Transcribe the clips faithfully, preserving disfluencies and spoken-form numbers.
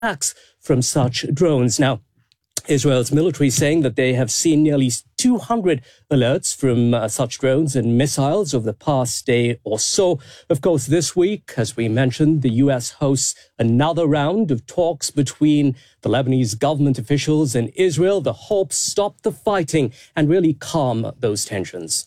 attacks from such drones. Now, Israel's military saying that they have seen nearly two hundred alerts from uh, such drones and missiles over the past day or so. Of course, this week, as we mentioned, the U S hosts another round of talks between the Lebanese government officials and Israel. The hope stop the fighting and really calm those tensions.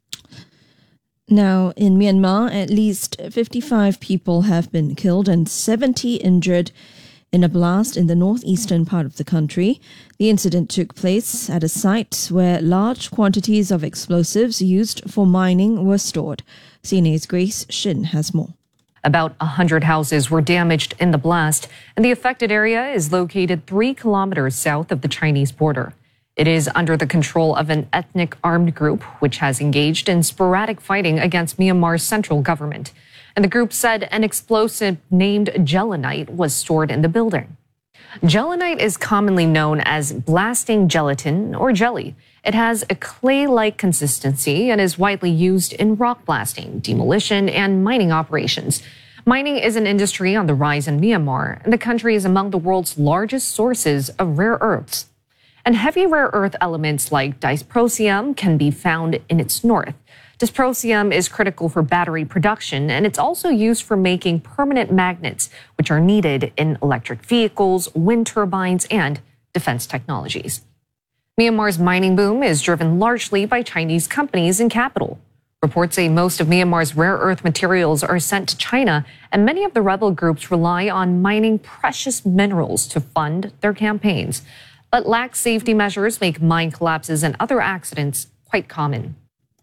Now, in Myanmar, at least fifty-five people have been killed and seventy injured in a blast in the northeastern part of the country. The incident took place at a site where large quantities of explosives used for mining were stored. C N A's Grace Shin has more. About one hundred houses were damaged in the blast, and the affected area is located three kilometers south of the Chinese border. It is under the control of an ethnic armed group, which has engaged in sporadic fighting against Myanmar's central government. And the group said an explosive named gelinite was stored in the building. Gelinite is commonly known as blasting gelatin or jelly. It has a clay-like consistency and is widely used in rock blasting, demolition, and mining operations. Mining is an industry on the rise in Myanmar, and the country is among the world's largest sources of rare earths. And heavy rare earth elements like dysprosium can be found in its north. Dysprosium is critical for battery production, and it's also used for making permanent magnets, which are needed in electric vehicles, wind turbines, and defense technologies. Myanmar's mining boom is driven largely by Chinese companies and capital. Reports say most of Myanmar's rare earth materials are sent to China, and many of the rebel groups rely on mining precious minerals to fund their campaigns. But lax safety measures make mine collapses and other accidents quite common.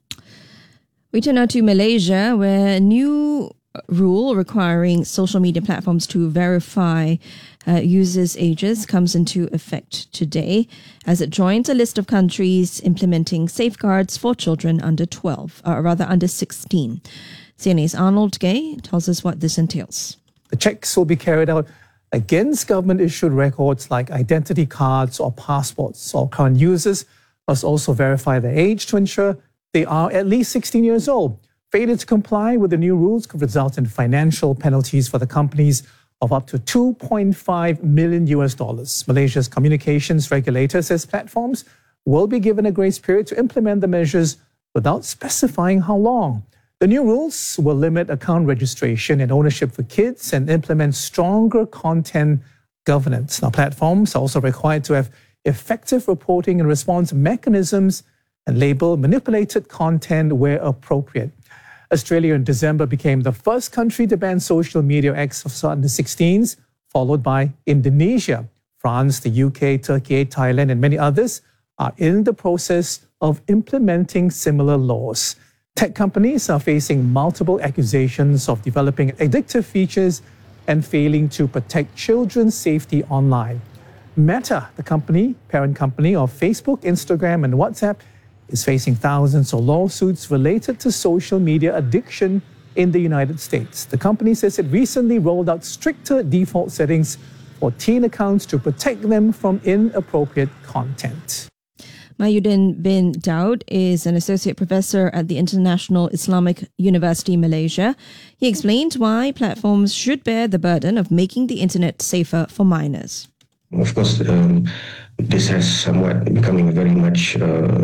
We turn now to Malaysia, where a new rule requiring social media platforms to verify uh, users' ages comes into effect today as it joins a list of countries implementing safeguards for children under twelve, or rather under sixteen. C N A's Arnold Gay tells us what this entails. The checks will be carried out against government-issued records like identity cards or passports. All current users must also verify their age to ensure they are at least sixteen years old. Failure to comply with the new rules could result in financial penalties for the companies of up to two point five million U S dollars. Malaysia's communications regulator says platforms will be given a grace period to implement the measures without specifying how long. The new rules will limit account registration and ownership for kids and implement stronger content governance. Now, platforms are also required to have effective reporting and response mechanisms and label manipulated content where appropriate. Australia in December became the first country to ban social media acts of under sixteens, followed by Indonesia. France, the U K, Turkey, Thailand, and many others are in the process of implementing similar laws. Tech companies are facing multiple accusations of developing addictive features and failing to protect children's safety online. Meta, the company, parent company of Facebook, Instagram, and WhatsApp, is facing thousands of lawsuits related to social media addiction in the United States. The company says it recently rolled out stricter default settings for teen accounts to protect them from inappropriate content. Mahyudin bin Daud is an associate professor at the International Islamic University, Malaysia. He explains why platforms should bear the burden of making the internet safer for minors. Of course, um, this has somewhat becoming very much uh,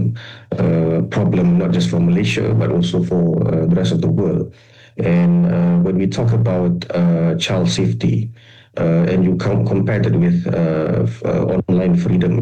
a problem, not just for Malaysia, but also for uh, the rest of the world. And uh, when we talk about uh, child safety, uh, and you com- compare it with uh, f- uh, online freedom,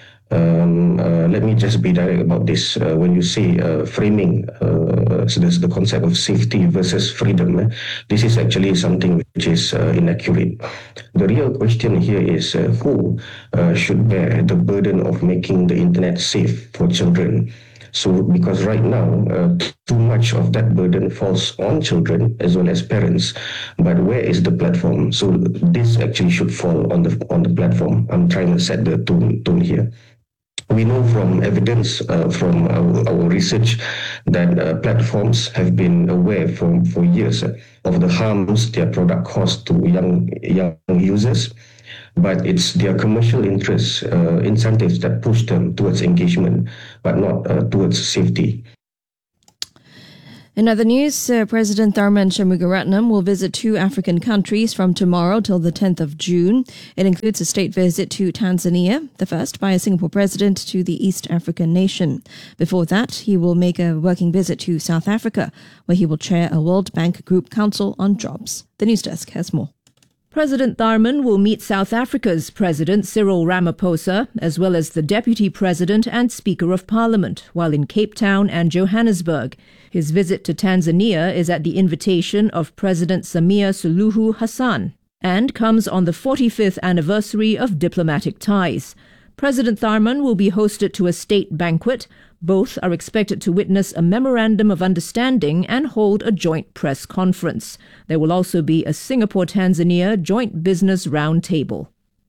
Um, uh, let me just be direct about this. Uh, when you say uh, framing, uh, so this, the concept of safety versus freedom, eh, this is actually something which is uh, inaccurate. The real question here is uh, who uh, should bear the burden of making the internet safe for children? So, because right now, uh, too much of that burden falls on children as well as parents. But where is the platform? So, this actually should fall on the on the platform. I'm trying to set the tone, tone here. We know from evidence uh, from our, our research that uh, platforms have been aware for, for years uh, of the harms their product cause to young young users, but it's their commercial interests, uh, incentives that push them towards engagement, but not uh, towards safety. In other news, uh, President Tharman Shanmugaratnam will visit two African countries from tomorrow till the tenth of June. It includes a state visit to Tanzania, the first by a Singapore president to the East African nation. Before that, he will make a working visit to South Africa, where he will chair a World Bank Group Council on Jobs. The News Desk has more. President Tharman will meet South Africa's President Cyril Ramaphosa, as well as the Deputy President and Speaker of Parliament, while in Cape Town and Johannesburg. His visit to Tanzania is at the invitation of President Samia Suluhu Hassan and comes on the forty-fifth anniversary of diplomatic ties. President Tharman will be hosted to a state banquet. Both are expected to witness a memorandum of understanding and hold a joint press conference. There will also be a Singapore-Tanzania joint business roundtable.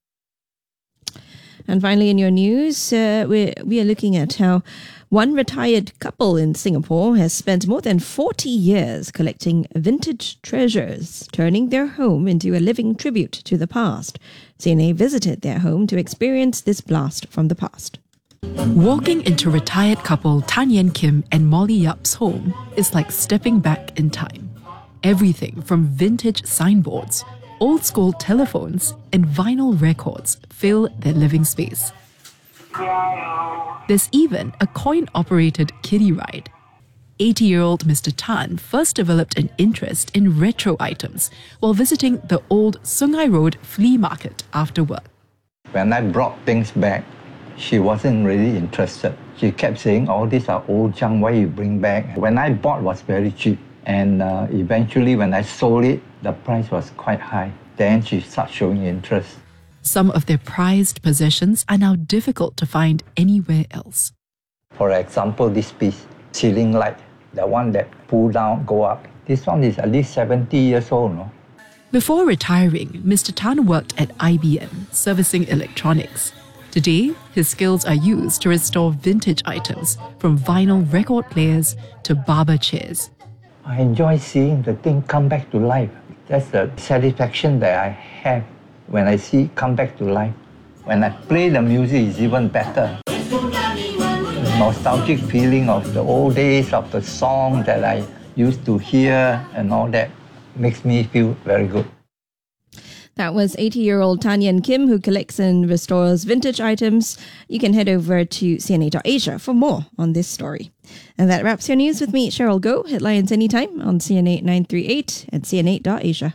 And finally, in your news, uh, we we are looking at how one retired couple in Singapore has spent more than forty years collecting vintage treasures, turning their home into a living tribute to the past. C N A visited their home to experience this blast from the past. Walking into retired couple Tan Yen Kim and Molly Yap's home is like stepping back in time. Everything from vintage signboards, old-school telephones, and vinyl records fill their living space. There's even a coin-operated kiddie ride. eighty-year-old Mister Tan first developed an interest in retro items while visiting the old Sungai Road flea market after work. When I brought things back, she wasn't really interested. She kept saying, "Oh, these are old junk, why you bring back?" When I bought, it was very cheap. And uh, eventually when I sold it, the price was quite high. Then she started showing interest. Some of their prized possessions are now difficult to find anywhere else. For example, this piece, ceiling light, the one that pull down, go up. This one is at least seventy years old, no? Before retiring, Mister Tan worked at I B M, servicing electronics. Today, his skills are used to restore vintage items, from vinyl record players to barber chairs. I enjoy seeing the thing come back to life. That's the satisfaction that I have when I see it come back to life. When I play the music, it's even better. The nostalgic feeling of the old days, of the song that I used to hear and all that makes me feel very good. That was eighty-year-old Tan Yen Kim, who collects and restores vintage items. You can head over to C N A dot Asia for more on this story. And that wraps your news with me, Cheryl Goh. Headlines anytime on C N A nine three eight and C N A dot Asia.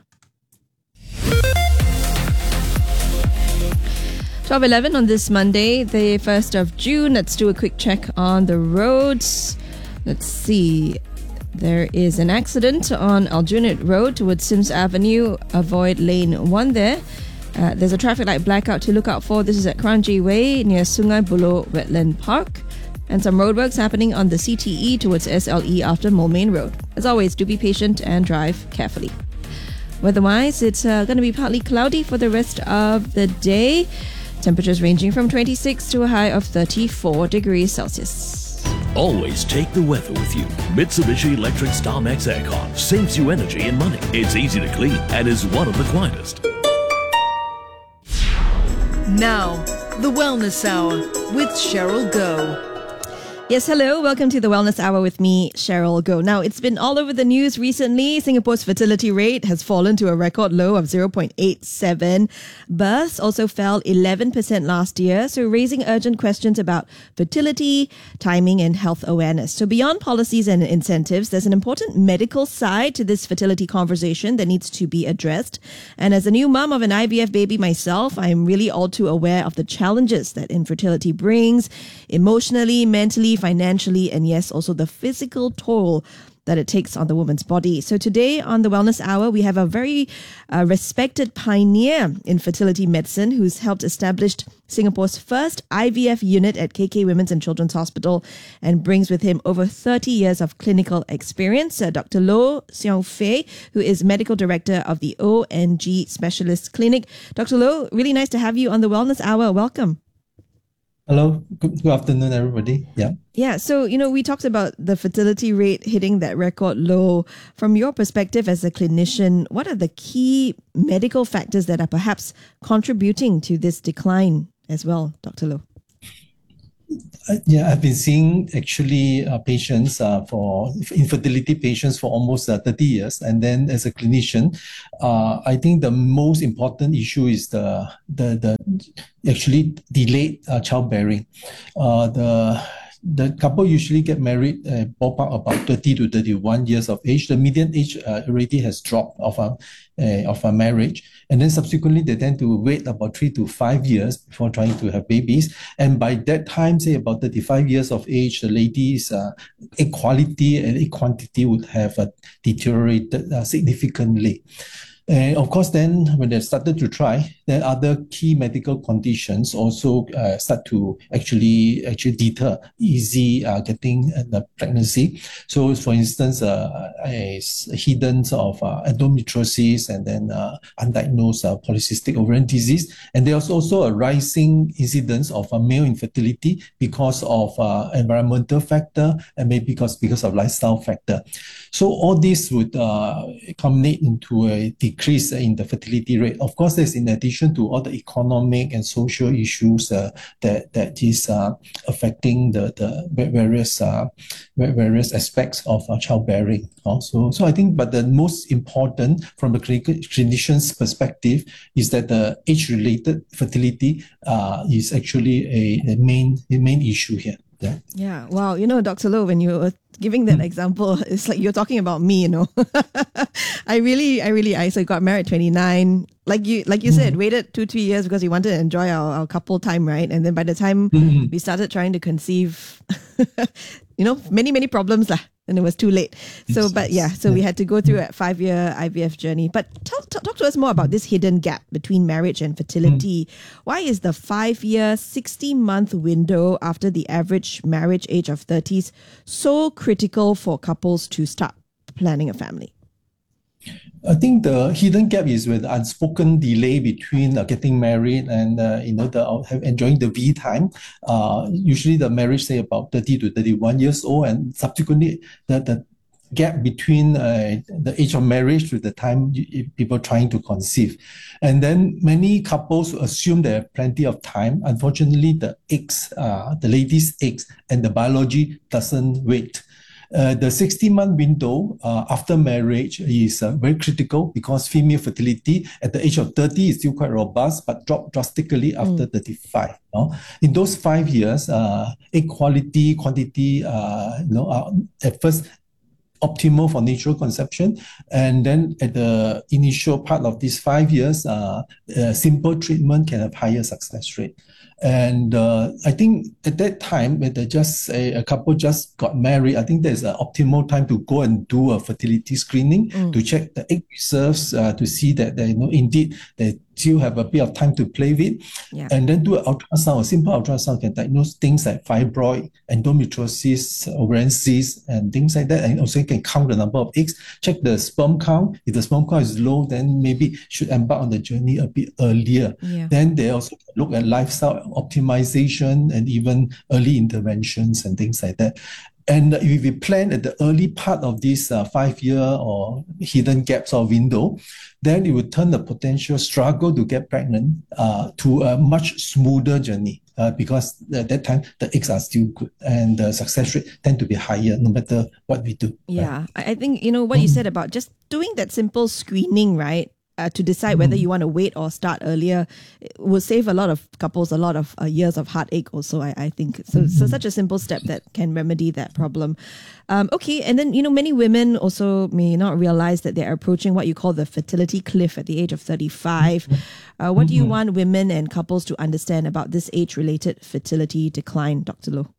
twelve eleven on this Monday, the first of June. Let's do a quick check on the roads. Let's see. There is an accident on Aljunied Road towards Sims Avenue. Avoid lane one there. Uh, there's a traffic light blackout to look out for. This is at Kranji Way near Sungai Buloh Wetland Park. And some roadworks happening on the C T E towards S L E after Moulmein Road. As always, do be patient and drive carefully. Weather-wise, it's uh, going to be partly cloudy for the rest of the day. Temperatures ranging from twenty-six to a high of thirty-four degrees Celsius. Always take the weather with you. Mitsubishi Electric StarMax Aircon saves you energy and money. It's easy to clean and is one of the quietest. Now, the Wellness Hour with Cheryl Goh. Yes, hello. Welcome to the Wellness Hour with me, Cheryl Goh. Now, it's been all over the news recently. Singapore's fertility rate has fallen to a record low of zero point eight seven. Births also fell eleven percent last year, so raising urgent questions about fertility, timing, and health awareness. So beyond policies and incentives, there's an important medical side to this fertility conversation that needs to be addressed. And as a new mom of an I V F baby myself, I'm really all too aware of the challenges that infertility brings, emotionally, mentally, financially, and yes, also the physical toll that it takes on the woman's body. So today on the Wellness Hour, we have a very uh, respected pioneer in fertility medicine who's helped establish Singapore's first I V F unit at K K Women's and Children's Hospital and brings with him over thirty years of clinical experience. Uh, Doctor Loh Xiong Fei, who is Medical Director of the O N G Specialist Clinic. Doctor Loh, really nice to have you on the Wellness Hour. Welcome. Hello, good, good afternoon, everybody. Yeah. Yeah, so, you know, we talked about the fertility rate hitting that record low. From your perspective as a clinician, what are the key medical factors that are perhaps contributing to this decline as well, Doctor Loh? Uh, yeah, I've been seeing actually uh, patients uh, for infertility patients for almost uh, thirty years. And then as a clinician, uh, I think the most important issue is the, the, the actually delayed uh, childbearing. Uh, the The couple usually get married uh, ballpark about thirty to thirty-one years of age. The median age uh, already has dropped of a, uh, of a marriage. And then subsequently, they tend to wait about three to five years before trying to have babies. And by that time, say about thirty-five years of age, the ladies' uh, egg quality and egg quantity would have uh, deteriorated uh, significantly. And of course, then when they started to try, then other key medical conditions also uh, start to actually actually deter easy uh, getting the pregnancy. So, for instance, uh, a hidden of uh, endometriosis and then uh, undiagnosed uh, polycystic ovarian disease. And there's also a rising incidence of uh, male infertility because of uh, environmental factor and maybe because because of lifestyle factor. So all this would uh, culminate into a decrease in the fertility rate. Of course, there's in addition to all the economic and social issues uh, that that is uh, affecting the the various uh, various aspects of uh, childbearing. Also, so I think, but the most important from the clinical clinician's perspective is that the age-related fertility uh, is actually a, a main a main issue here. Yeah. Yeah. Wow. You know, Doctor Loh, when you were giving that example, it's like you're talking about me, you know. I really, I really, I so got married at twenty-nine. Like you, like you said, waited two, three years because we wanted to enjoy our, our couple time, right? And then by the time mm-hmm. we started trying to conceive, you know, many, many problems lah. And it was too late. So, but yeah, so we had to go through a five-year I V F journey. But tell, talk, talk to us more about this hidden gap between marriage and fertility. Mm. Why is the five-year, sixty-month window after the average marriage age of thirties so critical for couples to start planning a family? I think the hidden gap is with the unspoken delay between uh, getting married and uh, you know the uh, enjoying the V time. Uh, usually the marriage say about thirty to thirty-one years old, and subsequently the, the gap between uh, the age of marriage to the time you, people trying to conceive. And then many couples assume they have plenty of time. Unfortunately, the eggs, uh, the ladies' eggs and the biology doesn't wait. Uh, the sixty-month window uh, after marriage is uh, very critical because female fertility at the age of thirty is still quite robust, but drop drastically after mm. thirty-five. You know? In those five years, uh, egg quality, quantity, uh, you know, are at first optimal for natural conception, and then at the initial part of these five years, uh, uh, simple treatment can have higher success rate. And uh, I think at that time, when they just a, a couple just got married, I think there's an optimal time to go and do a fertility screening mm. to check the egg reserves uh, to see that they you know indeed they still have a bit of time to play with, yeah. and then do an ultrasound. A simple ultrasound can diagnose things like fibroid, endometriosis, ovarian cysts, and things like that. And also can count the number of eggs. Check the sperm count. If the sperm count is low, then maybe should embark on the journey a bit earlier. Yeah. Then they also look at lifestyle optimization and even early interventions and things like that. And if we plan at the early part of this uh, five-year or hidden gaps or window, then it would turn the potential struggle to get pregnant uh, to a much smoother journey uh, because at that time, the eggs are still good and the success rate tend to be higher no matter what we do. Yeah, right? I think, you know, what mm. you said about just doing that simple screening, right? Uh, to decide whether you want to wait or start earlier will save a lot of couples a lot of uh, years of heartache also, I, I think. So, mm-hmm. so such a simple step that can remedy that problem. Um, okay, and then, you know, many women also may not realize that they're approaching what you call the fertility cliff at the age of thirty-five. Uh, what mm-hmm. do you want women and couples to understand about this age-related fertility decline, Doctor Loh?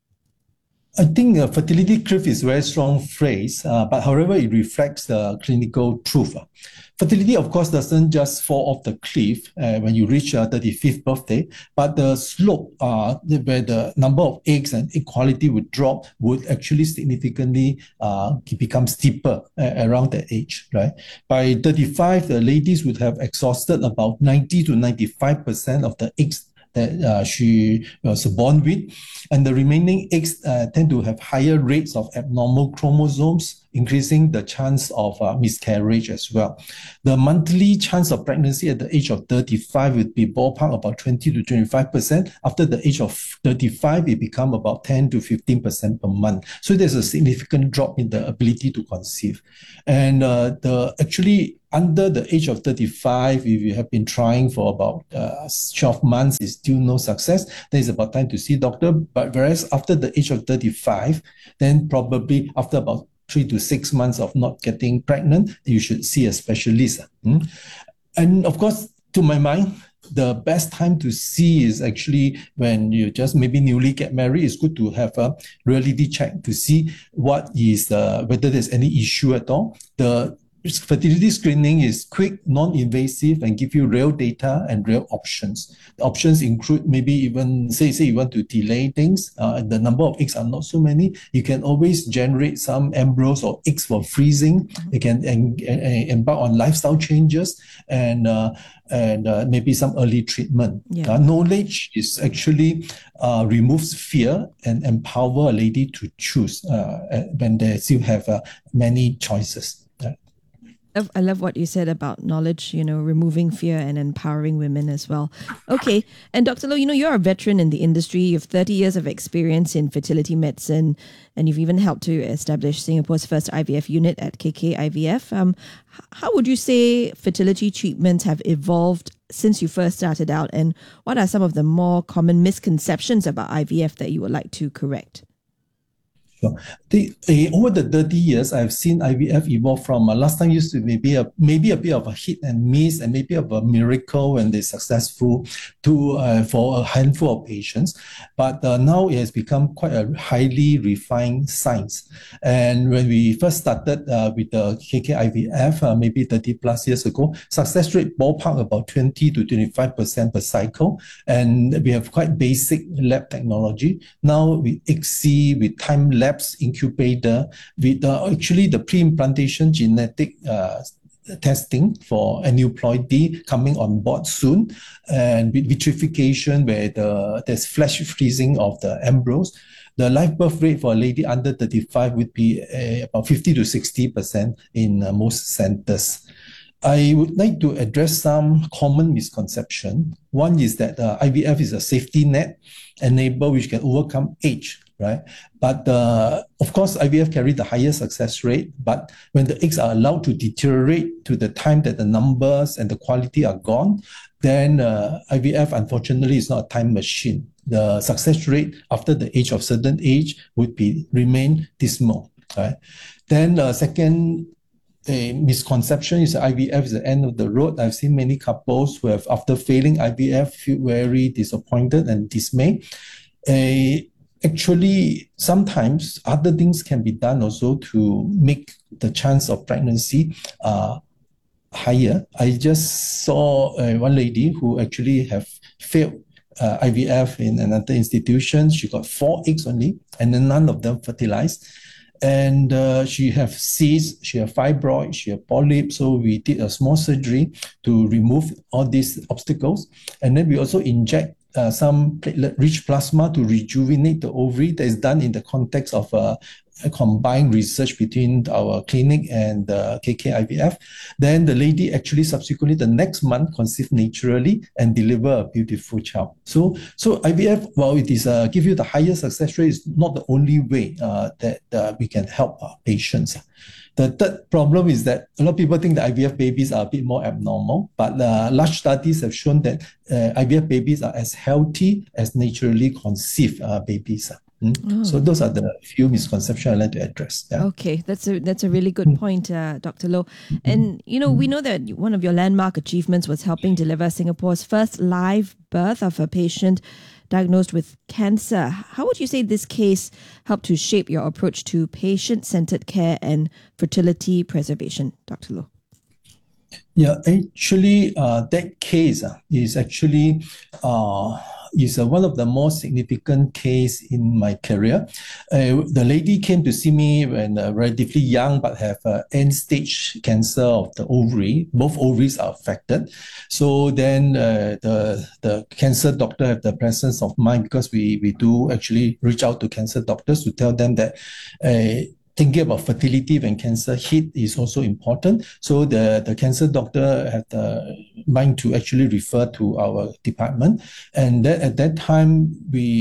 I think a fertility cliff is a very strong phrase, uh, but however, it reflects the clinical truth. Fertility, of course, doesn't just fall off the cliff uh, when you reach your thirty-fifth birthday, but the slope uh, where the number of eggs and egg quality would drop would actually significantly uh, become steeper uh, around that age, right? By thirty-five, the ladies would have exhausted about ninety to ninety-five percent of the eggs that uh, she was born with. And the remaining eggs uh, tend to have higher rates of abnormal chromosomes, increasing the chance of uh, miscarriage as well. The monthly chance of pregnancy at the age of thirty-five would be ballpark about twenty to twenty-five percent. After the age of thirty-five, it becomes about ten to fifteen percent per month. So there's a significant drop in the ability to conceive. And uh, the actually under the age of thirty-five, if you have been trying for about uh, twelve months, is still no success, then it's about time to see doctor. But whereas after the age of thirty-five, then probably after about three to six months of not getting pregnant, you should see a specialist. Mm? And of course, to my mind, the best time to see is actually when you just maybe newly get married. It's good to have a reality check to see what is uh, whether there's any issue at all. The fertility screening is quick, non-invasive, and give you real data and real options. The options include maybe even, say, say you want to delay things, uh, and the number of eggs are not so many. You can always generate some embryos or eggs for freezing. You can en- en- embark on lifestyle changes and uh, and uh, maybe some early treatment. Yeah. Uh, knowledge is actually uh, removes fear and empower a lady to choose uh, when they still have uh, many choices. I love what you said about knowledge, you know, removing fear and empowering women as well. Okay. And Doctor Loh, you know, you're a veteran in the industry. You have thirty years of experience in fertility medicine, and you've even helped to establish Singapore's first I V F unit at K K I V F. Um, how would you say fertility treatments have evolved since you first started out? And what are some of the more common misconceptions about I V F that you would like to correct? Sure. The, uh, over the thirty years, I've seen I V F evolve from uh, last time used to maybe a maybe a bit of a hit and miss and maybe of a miracle when they're successful to uh, for a handful of patients, but uh, now it has become quite a highly refined science. And when we first started uh, with the K K I V F, uh, maybe thirty plus years ago, success rate ballpark about twenty to twenty-five percent per cycle, and we have quite basic lab technology. Now with I C S I, with time lapse incubator, with uh, actually the pre-implantation genetic uh, testing for aneuploidy coming on board soon, and with vitrification where the, there's flash freezing of the embryos. The live birth rate for a lady under thirty-five would be uh, about fifty to sixty percent in uh, most centers. I would like to address some common misconception. One is that uh, I V F is a safety net enable which can overcome age, right? But uh, of course, I V F carry the highest success rate. But when the eggs are allowed to deteriorate to the time that the numbers and the quality are gone, then uh, I V F, unfortunately, is not a time machine. The success rate after the age of certain age would be remain dismal, right? Then uh, second, a misconception is that I V F is the end of the road. I've seen many couples who have, after failing I V F, feel very disappointed and dismayed. Uh, actually, sometimes other things can be done also to make the chance of pregnancy uh, higher. I just saw uh, one lady who actually have failed uh, I V F in another institution. She got four eggs only, and then none of them fertilized. And uh, she have cysts, she have fibroid, she have polyp. So we did a small surgery to remove all these obstacles. And then we also inject uh, some platelet-rich plasma to rejuvenate the ovary. That is done in the context of uh, a combined research between our clinic and uh, K K I V F. Then the lady actually subsequently the next month conceived naturally and deliver a beautiful child. So, so I V F, while it is uh, give you the highest success rate, is not the only way uh, that uh, we can help our patients. The third problem is that a lot of people think that I V F babies are a bit more abnormal, but uh, large studies have shown that uh, I V F babies are as healthy as naturally conceived uh, babies. Mm. Oh. So those are the few misconceptions I'd like to address. Yeah. Okay, that's a that's a really good point, uh, Doctor Loh. And you know, we know that one of your landmark achievements was helping deliver Singapore's first live birth of a patient diagnosed with cancer. How would you say this case helped to shape your approach to patient-centered care and fertility preservation, Doctor Loh? Yeah, actually, uh, that case uh, is actually uh, is uh, one of the most significant case in my career. Uh, the lady came to see me when uh, relatively young, but have uh, end-stage cancer of the ovary. Both ovaries are affected. So then uh, the the cancer doctor have the presence of mind, because we we do actually reach out to cancer doctors to tell them that uh, thinking about fertility when cancer hit is also important. So the, the cancer doctor had the mind to actually refer to our department. And that, at that time,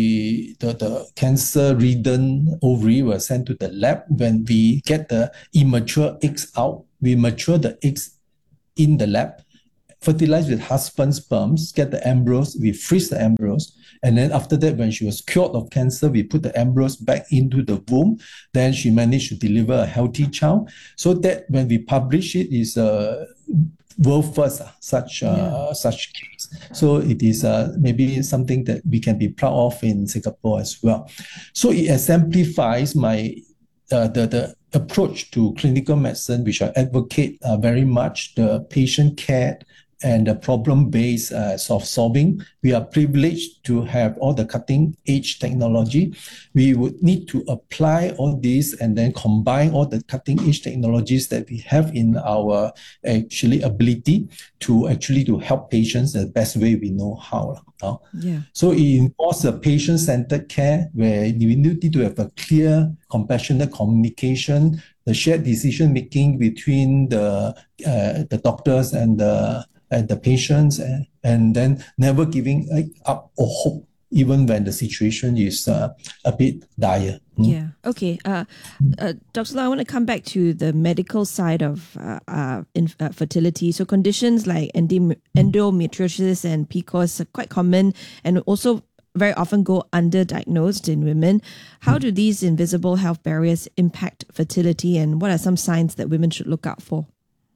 we the, the cancer-ridden ovary were sent to the lab. When we get the immature eggs out, we mature the eggs in the lab, fertilize with husband's sperms, get the embryos, we freeze the embryos. And then after that, when she was cured of cancer, we put the embryos back into the womb. Then she managed to deliver a healthy child. So that when we publish it, is a world first uh, such uh, yeah. such case. So it is uh, maybe something that we can be proud of in Singapore as well. So it exemplifies my uh, the the approach to clinical medicine, which I advocate uh, very much, the patient care and the problem-based uh, solving. We are privileged to have all the cutting-edge technology. We would need to apply all this and then combine all the cutting-edge technologies that we have in our actually ability to actually to help patients the best way we know how. Uh. Yeah. So it involves a patient-centered care where we need to have a clear, compassionate communication, the shared decision-making between the uh, the doctors and the and the patients, and, and then never giving up or hope, even when the situation is uh, a bit dire. Mm. Yeah. Okay. Uh, uh, Doctor Low, I want to come back to the medical side of uh, uh, in, uh, fertility. So conditions like endom- endometriosis and P C O S are quite common and also very often go underdiagnosed in women. How do these invisible health barriers impact fertility, and what are some signs that women should look out for?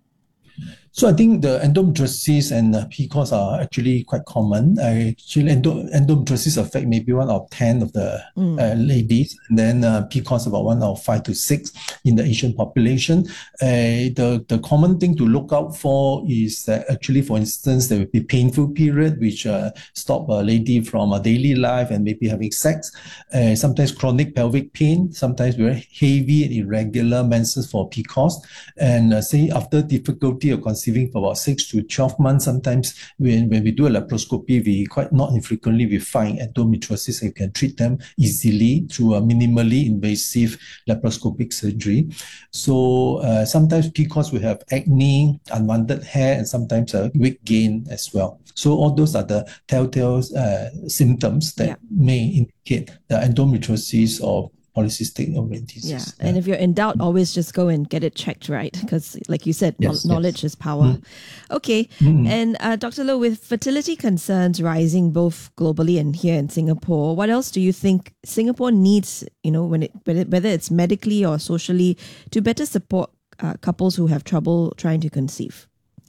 So I think the endometriosis and uh, P C O S are actually quite common. Uh, actually, endo- endometriosis affect maybe one out of ten of the mm. uh, ladies, and then uh, P C O S about one out of five to six in the Asian population. Uh, the the common thing to look out for is that actually, for instance, there will be painful period which uh, stop a lady from a daily life and maybe having sex. Uh, sometimes chronic pelvic pain, sometimes very heavy and irregular menses for P C O S, and uh, say after difficulty of conceiving for about six to twelve months, sometimes when, when we do a laparoscopy, we quite not infrequently we find endometriosis and we can treat them easily through a minimally invasive laparoscopic surgery. So uh, sometimes P C O S will have acne, unwanted hair, and sometimes a weight gain as well. So all those are the telltale uh, symptoms that yeah. may indicate the endometriosis or polycystic ovarian disease. Yeah. yeah, and if you're in doubt, always just go and get it checked, right? Because, like you said, yes, knowledge yes. is power. Mm. Okay, mm. and uh, Doctor Low, with fertility concerns rising both globally and here in Singapore, what else do you think Singapore needs? You know, when it whether it's medically or socially, to better support uh, couples who have trouble trying to conceive?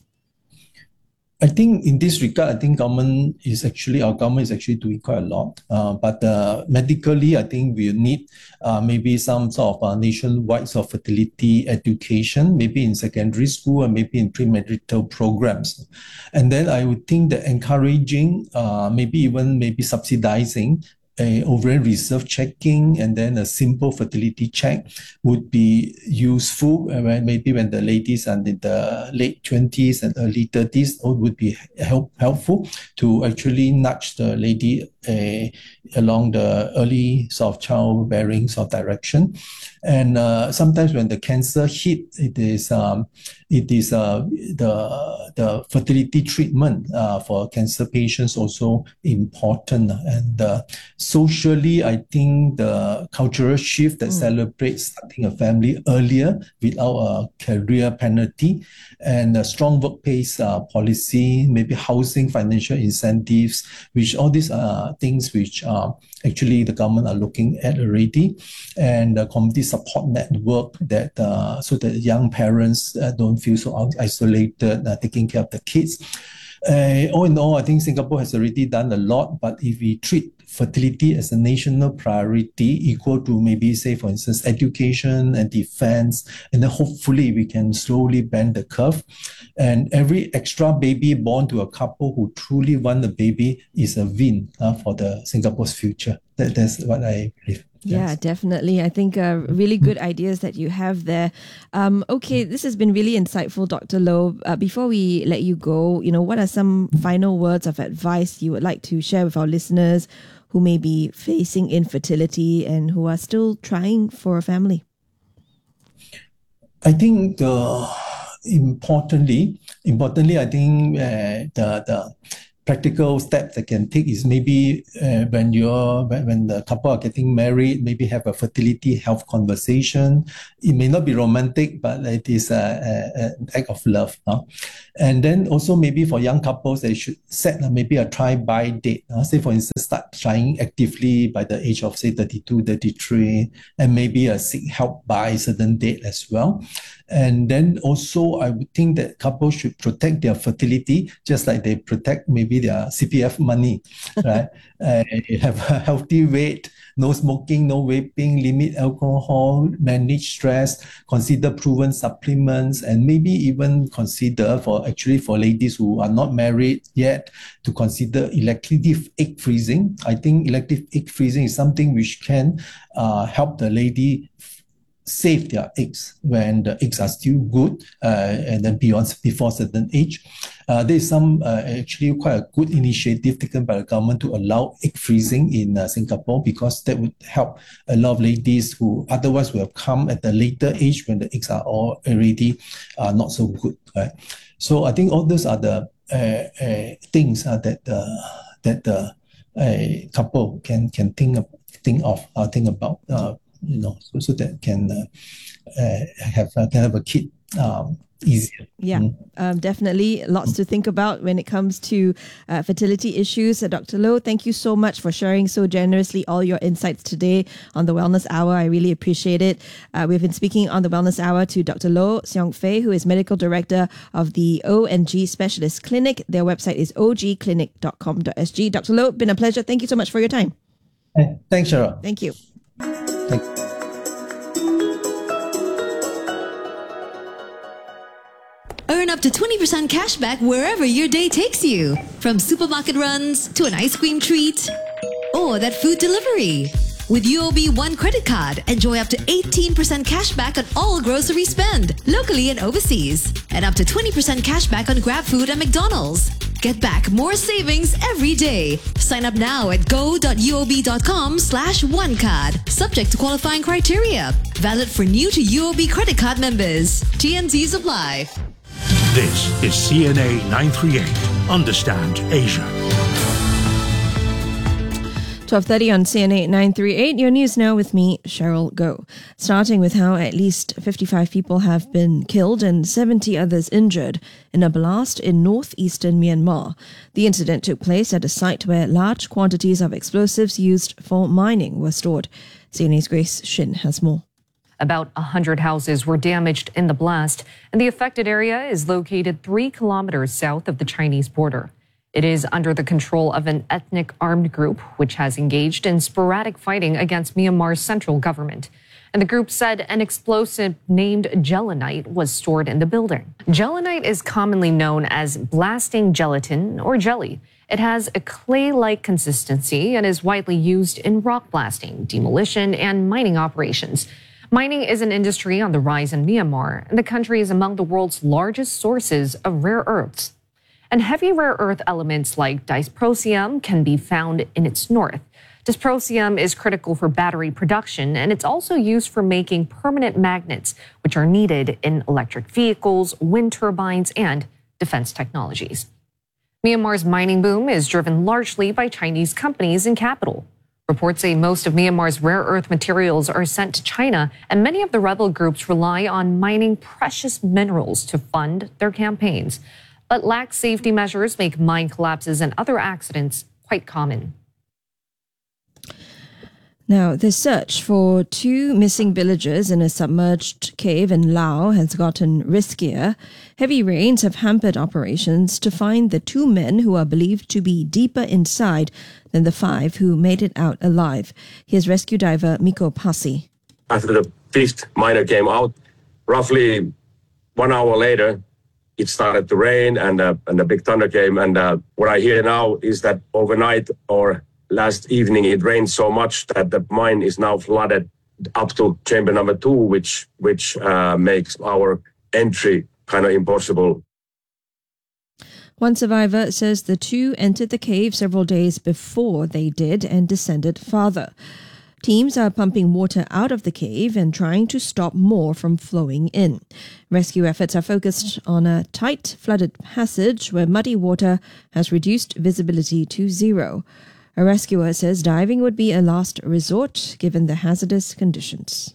I think in this regard, I think government is actually, our government is actually doing quite a lot. Uh, but uh, medically, I think we need uh, maybe some sort of uh, nationwide sort of fertility education, maybe in secondary school and maybe in premarital programs. And then I would think that encouraging, uh, maybe even maybe subsidizing a ovarian reserve checking and then a simple fertility check would be useful. When maybe when the ladies are in the late twenties and early thirties, it would be help, helpful to actually nudge the lady uh, along the early sort of childbearing sort of direction. And uh, sometimes when the cancer hit, it is um, it is uh, the the fertility treatment uh, for cancer patients also important. And uh, socially, I think the cultural shift that mm. celebrates starting a family earlier without a career penalty, and a strong workplace uh, policy, maybe housing, financial incentives, which all these are things which are actually the government are looking at already, and the community support network that uh, so that young parents uh, don't feel so isolated, uh, taking care of the kids. Uh, all in all, I think Singapore has already done a lot, but if we treat fertility as a national priority, equal to maybe, say, for instance, education and defense, and then hopefully we can slowly bend the curve. And every extra baby born to a couple who truly want a baby is a win uh, for the Singapore's future. That, that's what I believe. Yeah, Yes. definitely. I think uh, really good ideas that you have there. Um, okay, this has been really insightful, Doctor Loh. Uh, before we let you go, you know, what are some final words of advice you would like to share with our listeners who may be facing infertility and who are still trying for a family? I think uh, importantly, importantly, I think uh, the the practical steps that can take is maybe uh, when you're when, when the couple are getting married, maybe have a fertility health conversation. It may not be romantic, but it is a, a, an act of love. Huh? And then also maybe for young couples, they should set uh, maybe a try-by date. Uh, say for instance, start trying actively by the age of say thirty-two, thirty-three, and maybe uh, seek help by a certain date as well. And then also, I would think that couples should protect their fertility, just like they protect maybe their C P F money, right? uh, have a healthy weight, no smoking, no vaping, limit alcohol, manage stress, consider proven supplements, and maybe even consider for actually for ladies who are not married yet to consider elective egg freezing. I think elective egg freezing is something which can uh, help the lady save their eggs when the eggs are still good uh, and then beyond before certain age. Uh, there is some uh, actually quite a good initiative taken by the government to allow egg freezing in uh, Singapore, because that would help a lot of ladies who otherwise would have come at a later age when the eggs are all already uh, not so good. Right? So I think all those are the uh, uh, things uh, that uh, that the uh, couple can can think of, think of uh, think about. Uh, you know, so, so that can uh, uh, have uh, can have a kid um, easier. Yeah, mm. um, definitely lots to think about when it comes to uh, fertility issues. Uh, Doctor Loh, thank you so much for sharing so generously all your insights today on the Wellness Hour. I really appreciate it. Uh, we've been speaking on the Wellness Hour to Doctor Loh Seong Fei, who is Medical Director of the O and G Specialist Clinic. Their website is o g clinic dot com dot s g. Doctor Loh, been a pleasure. Thank you so much for your time. Hey, thanks, Cheryl. Thank you. Thank you. Earn up to twenty percent cash back wherever your day takes you. From supermarket runs to an ice cream treat or that food delivery. With U O B One credit card, enjoy up to eighteen percent cash back on all grocery spend, locally and overseas. And up to twenty percent cash back on GrabFood and McDonald's. Get back more savings every day. Sign up now at go.uob.com slash one card. Subject to qualifying criteria. Valid for new to U O B credit card members. T N Cs apply. This is C N A nine thirty-eight. Understand Asia. twelve thirty on C N A nine thirty-eight. Your news now with me, Cheryl Goh. Starting with how at least fifty-five people have been killed and seventy others injured in a blast in northeastern Myanmar. The incident took place at a site where large quantities of explosives used for mining were stored. C N A's Grace Shin has more. About one hundred houses were damaged in the blast, and the affected area is located three kilometers south of the Chinese border. It is under the control of an ethnic armed group, which has engaged in sporadic fighting against Myanmar's central government. And the group said an explosive named gelinite was stored in the building. Gelinite is commonly known as blasting gelatin or jelly. It has a clay-like consistency and is widely used in rock blasting, demolition, and mining operations. Mining is an industry on the rise in Myanmar, and the country is among the world's largest sources of rare earths. And heavy rare earth elements like dysprosium can be found in its north. Dysprosium is critical for battery production, and it's also used for making permanent magnets, which are needed in electric vehicles, wind turbines, and defense technologies. Myanmar's mining boom is driven largely by Chinese companies and capital. Reports say most of Myanmar's rare earth materials are sent to China, and many of the rebel groups rely on mining precious minerals to fund their campaigns. But lax safety measures make mine collapses and other accidents quite common. Now, the search for two missing villagers in a submerged cave in Laos has gotten riskier. Heavy rains have hampered operations to find the two men who are believed to be deeper inside than the five who made it out alive. Here's rescue diver Miko Pasi. After the fifth miner came out, roughly one hour later, it started to rain and, uh, and a big thunder came. And uh, what I hear now is that overnight or last evening, it rained so much that the mine is now flooded up to chamber number two, which which uh, makes our entry kind of impossible. One survivor says the two entered the cave several days before they did and descended farther. Teams are pumping water out of the cave and trying to stop more from flowing in. Rescue efforts are focused on a tight, flooded passage where muddy water has reduced visibility to zero. A rescuer says diving would be a last resort given the hazardous conditions.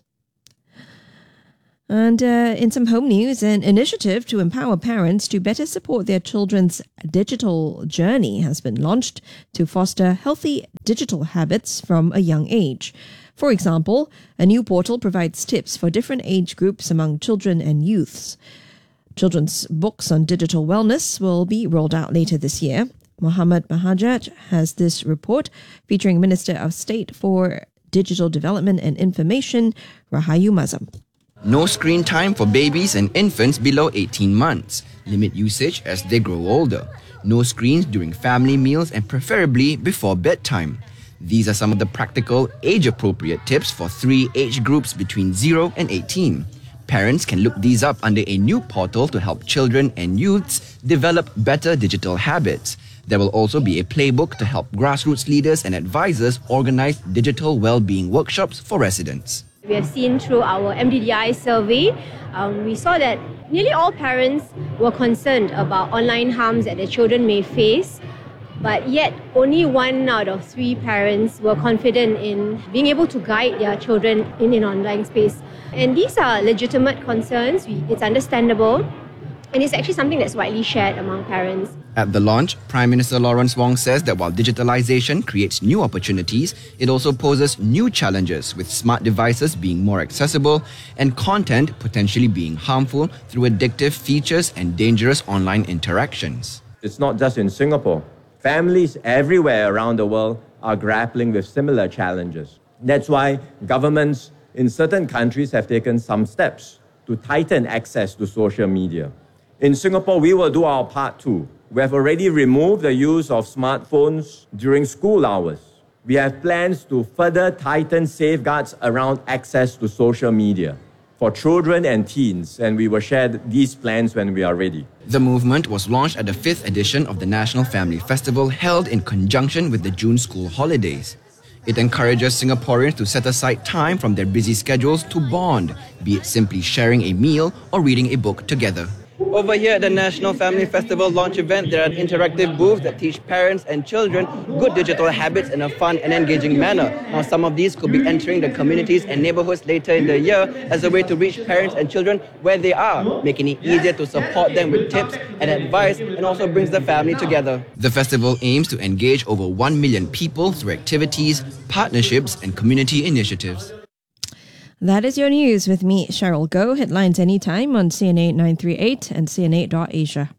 And uh, in some home news, an initiative to empower parents to better support their children's digital journey has been launched to foster healthy digital habits from a young age. For example, a new portal provides tips for different age groups among children and youths. Children's books on digital wellness will be rolled out later this year. Mohammed Mahajaj has this report featuring Minister of State for Digital Development and Information, Rahayu Mazam. No screen time for babies and infants below eighteen months. Limit usage as they grow older. No screens during family meals and preferably before bedtime. These are some of the practical, age-appropriate tips for three age groups between zero and eighteen. Parents can look these up under a new portal to help children and youths develop better digital habits. There will also be a playbook to help grassroots leaders and advisors organize digital well-being workshops for residents. We have seen through our M D D I survey, um, we saw that nearly all parents were concerned about online harms that their children may face, but yet only one out of three parents were confident in being able to guide their children in an online space. And these are legitimate concerns, it's understandable, and it's actually something that's widely shared among parents. At the launch, Prime Minister Lawrence Wong says that while digitalization creates new opportunities, it also poses new challenges, with smart devices being more accessible and content potentially being harmful through addictive features and dangerous online interactions. It's not just in Singapore. Families everywhere around the world are grappling with similar challenges. That's why governments in certain countries have taken some steps to tighten access to social media. In Singapore, we will do our part too. We have already removed the use of smartphones during school hours. We have plans to further tighten safeguards around access to social media for children and teens, and we will share these plans when we are ready. The movement was launched at the fifth edition of the National Family Festival held in conjunction with the June school holidays. It encourages Singaporeans to set aside time from their busy schedules to bond, be it simply sharing a meal or reading a book together. Over here at the National Family Festival launch event, there are interactive booths that teach parents and children good digital habits in a fun and engaging manner. Now, some of these could be entering the communities and neighborhoods later in the year as a way to reach parents and children where they are, making it easier to support them with tips and advice, and also brings the family together. The festival aims to engage over one million people through activities, partnerships, and community initiatives. That is your news with me, Cheryl Goh. Headlines anytime on C N A nine thirty-eight and C N A dot Asia.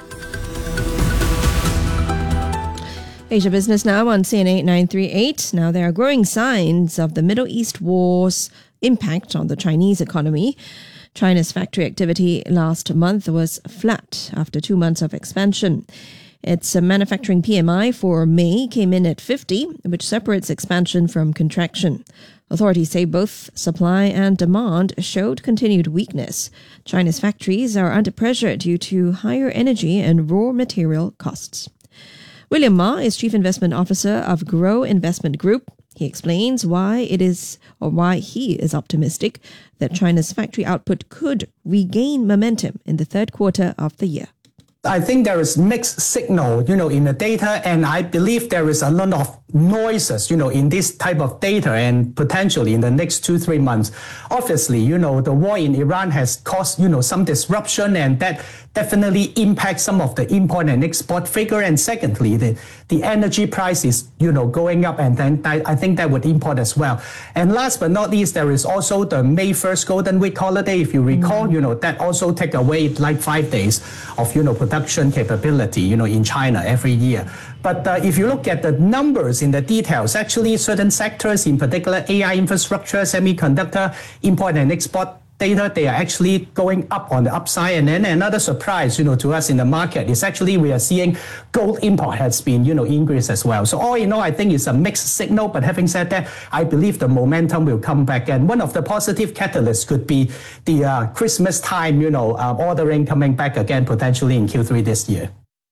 Asia Business now on C N A nine thirty-eight. Now, there are growing signs of the Middle East war's impact on the Chinese economy. China's factory activity last month was flat after two months of expansion. Its manufacturing P M I for May came in at fifty, which separates expansion from contraction. Authorities say both supply and demand showed continued weakness. China's factories are under pressure due to higher energy and raw material costs. William Ma is Chief Investment Officer of Grow Investment Group. He explains why it is, or why he is optimistic that China's factory output could regain momentum in the third quarter of the year. I think there is mixed signal, you know, in the data, and I believe there is a lot of noises, you know, in this type of data, and potentially in the next two, three months. Obviously, you know, the war in Iran has caused, you know, some disruption, and that definitely impacts some of the import and export figure. And secondly, the, the energy price is, you know, going up, and then I, I think that would import as well. And last but not least, there is also the May first Golden Week holiday. If you recall, mm-hmm. you know, that also take away like five days of, you know, production capability, you know, in China every year. But uh, if you look at the numbers in the details, actually certain sectors, in particular A I infrastructure, semiconductor, import and export data, they are actually going up on the upside. And then another surprise, you know, to us in the market is actually we are seeing gold import has been, you know, increased as well. So all in all, I think it's a mixed signal. But having said that, I believe the momentum will come back. And one of the positive catalysts could be the uh, Christmas time, you know, uh, ordering coming back again, potentially in Q three this year.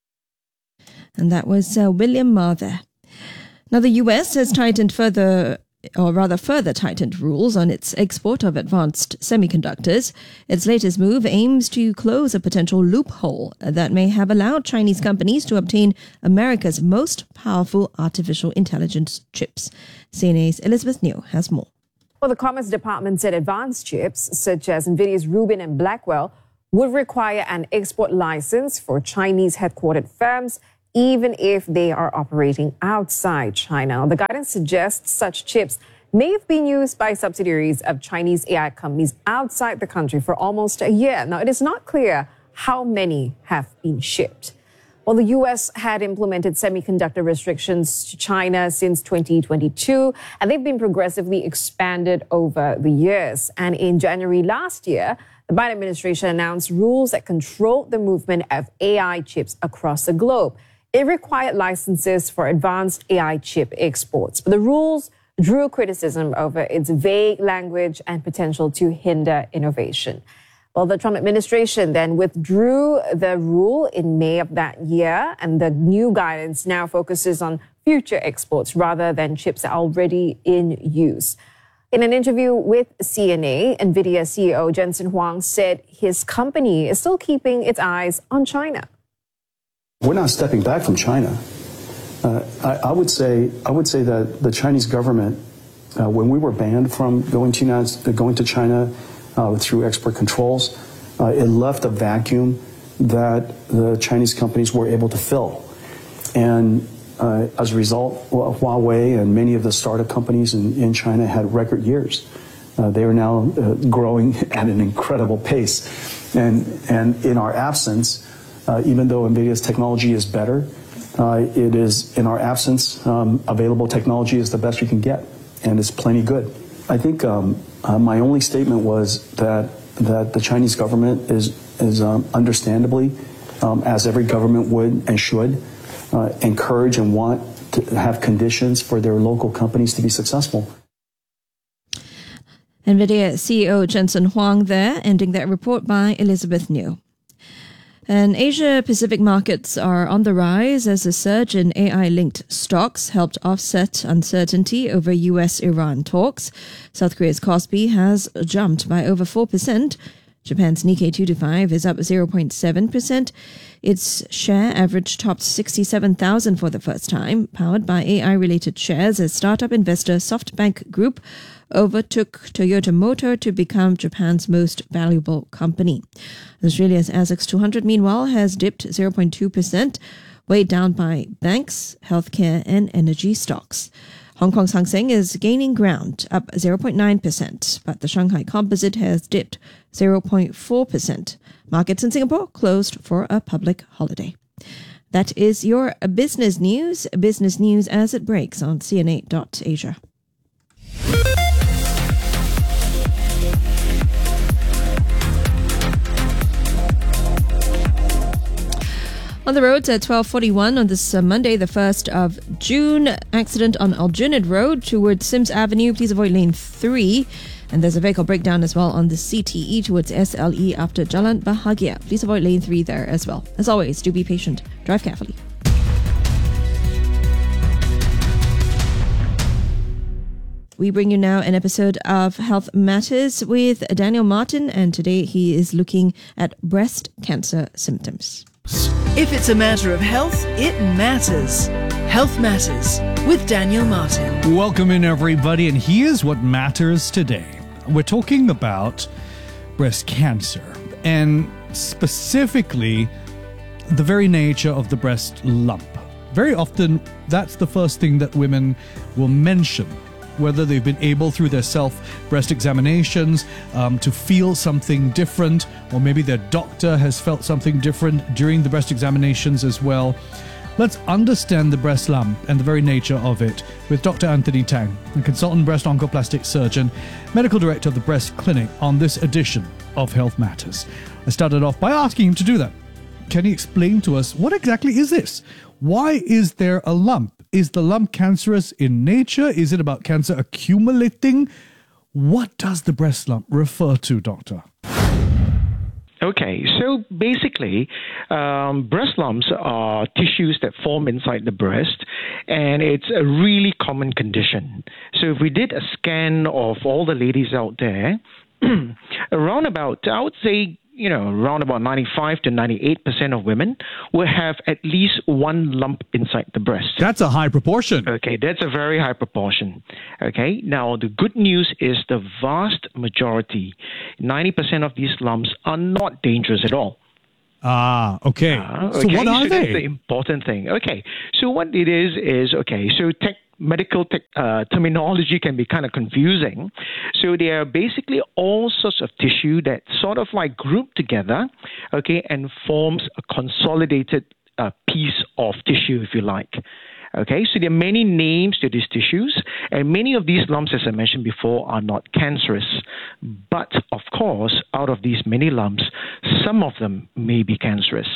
And that was uh, William Ma there. Now, the U S has tightened further, or rather further tightened rules on its export of advanced semiconductors. Its latest move aims to close a potential loophole that may have allowed Chinese companies to obtain America's most powerful artificial intelligence chips. C N A's Elizabeth New has more. Well, the Commerce Department said advanced chips, such as NVIDIA's Rubin and Blackwell, would require an export license for Chinese headquartered firms, even if they are operating outside China. The guidance suggests such chips may have been used by subsidiaries of Chinese A I companies outside the country for almost a year. Now, it is not clear how many have been shipped. Well, the U S had implemented semiconductor restrictions to China since twenty twenty-two, and they've been progressively expanded over the years. And in January last year, the Biden administration announced rules that controlled the movement of A I chips across the globe. It required licenses for advanced A I chip exports, but the rules drew criticism over its vague language and potential to hinder innovation. Well, the Trump administration then withdrew the rule in May of that year, and the new guidance now focuses on future exports rather than chips that are already in use. In an interview with C N A, NVIDIA C E O Jensen Huang said his company is still keeping its eyes on China. We're not stepping back from China. Uh, I, I would say I would say that the Chinese government, uh, when we were banned from going to United, going to China uh, through export controls, uh, it left a vacuum that the Chinese companies were able to fill. And uh, as a result, Huawei and many of the startup companies in, in China had record years. Uh, they are now uh, growing at an incredible pace. And, and in our absence, Uh, even though NVIDIA's technology is better, uh, it is, in our absence, um, available technology is the best you can get, and it's plenty good. I think um, uh, my only statement was that that the Chinese government is, is um, understandably, um, as every government would and should, uh, encourage and want to have conditions for their local companies to be successful. NVIDIA C E O Jensen Huang there, ending that report by Elizabeth New. And Asia-Pacific markets are on the rise as a surge in A I-linked stocks helped offset uncertainty over U S-Iran talks. South Korea's Kospi has jumped by over four percent. Japan's Nikkei two twenty-five is up zero point seven percent. Its share average topped sixty-seven thousand for the first time, powered by A I-related shares as startup investor SoftBank Group overtook Toyota Motor to become Japan's most valuable company. Australia's A S X two hundred, meanwhile, has dipped zero point two percent, weighed down by banks, healthcare and energy stocks. Hong Kong's Hang Seng is gaining ground, up zero point nine percent, but the Shanghai Composite has dipped zero point four percent. Markets in Singapore closed for a public holiday. That is your business news. Business news as it breaks on C N A dot Asia. On the roads at twelve forty-one on this uh, Monday, the first of June, accident on Aljunied Road towards Sims Avenue. Please avoid lane three. And there's a vehicle breakdown as well on the C T E towards S L E after Jalan Bahagia. Please avoid lane three there as well. As always, do be patient. Drive carefully. We bring you now an episode of Health Matters with Daniel Martin, and today he is looking at breast cancer symptoms. If it's a matter of health, it matters. Health Matters with Daniel Martin. Welcome in, everybody, and here's what matters today. We're talking about breast cancer, and specifically the very nature of the breast lump. Very often, that's the first thing that women will mention, whether they've been able through their self-breast examinations um, to feel something different, or maybe their doctor has felt something different during the breast examinations as well. Let's understand the breast lump and the very nature of it with Doctor Anthony Tang, a consultant breast oncoplastic surgeon, medical director of the Breast Clinic, on this edition of Health Matters. I started off by asking him to do that. Can he explain to us what exactly is this? Why is there a lump? Is the lump cancerous in nature? Is it about cancer accumulating? What does the breast lump refer to, doctor? Okay, so basically, um, breast lumps are tissues that form inside the breast, and it's a really common condition. So if we did a scan of all the ladies out there, around about, I would say, you know, around about ninety-five to ninety-eight percent of women will have at least one lump inside the breast. That's a high proportion. Okay, that's a very high proportion. Okay, now the good news is the vast majority, ninety percent of these lumps are not dangerous at all. Ah, okay. Uh, so okay, what are so they? That's the important thing. Okay, so what it is is, okay, so tech, medical tech, uh, terminology can be kind of confusing. So they are basically all sorts of tissue that sort of like group together, okay, and forms a consolidated uh, piece of tissue, if you like. Okay, so there are many names to these tissues, and many of these lumps, as I mentioned before, are not cancerous. But, of course, out of these many lumps, some of them may be cancerous.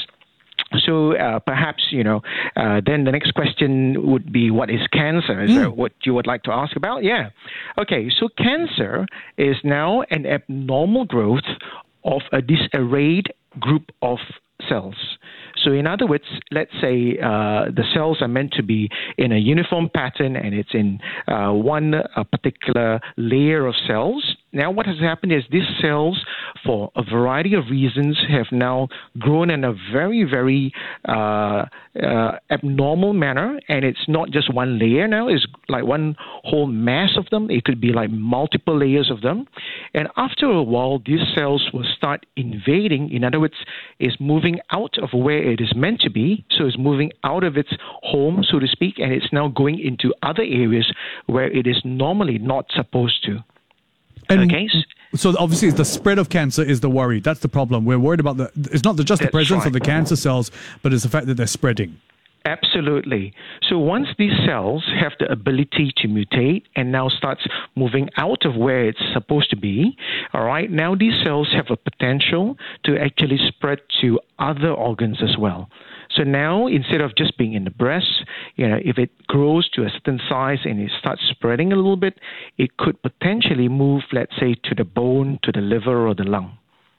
So uh, perhaps, you know, uh, then the next question would be, what is cancer? Is mm. that what you would like to ask about? Yeah. Okay, so cancer is now an abnormal growth of a disarrayed group of cells. So in other words, let's say uh, the cells are meant to be in a uniform pattern and it's in uh, one uh, particular layer of cells. Now what has happened is these cells, for a variety of reasons, have now grown in a very, very uh, uh, abnormal manner, and it's not just one layer now, it's like one whole mass of them. It could be like multiple layers of them. And after a while, these cells will start invading. In other words, it's moving out of where it is meant to be, so it's moving out of its home, so to speak, and it's now going into other areas where it is normally not supposed to. And okay. So obviously the spread of cancer is the worry. That's the problem. We're worried about the, it's not just the That's presence right. of the cancer cells, but it's the fact that they're spreading. Absolutely. So once these cells have the ability to mutate and now starts moving out of where it's supposed to be, all right, now these cells have a potential to actually spread to other organs as well. So now, instead of just being in the breast, you know, if it grows to a certain size and it starts spreading a little bit, it could potentially move, let's say, to the bone, to the liver, or the lung.